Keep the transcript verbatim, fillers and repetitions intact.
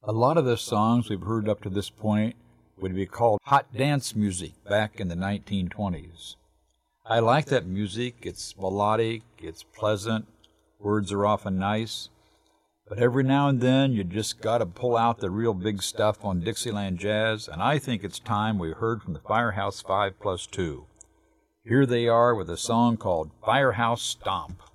A lot of the songs we've heard up to this point would be called hot dance music back in the nineteen twenties. I like that music. It's melodic, it's pleasant, words are often nice. But every now and then you just got to pull out the real big stuff on Dixieland Jazz, and I think it's time we heard from the Firehouse Five Plus Two. Here they are with a song called Firehouse Stomp.